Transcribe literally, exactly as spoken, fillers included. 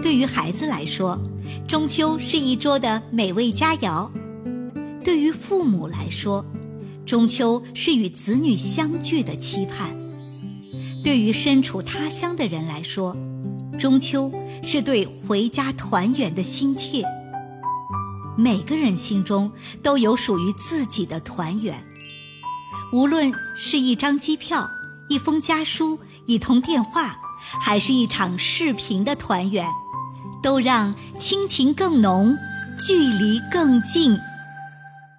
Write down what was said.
对于孩子来说，中秋是一桌的美味佳肴；对于父母来说，中秋是与子女相聚的期盼；对于身处他乡的人来说，中秋是对回家团圆的心切。每个人心中都有属于自己的团圆，无论是一张机票、一封家书、一通电话，还是一场视频的团圆，都让亲情更浓，距离更近。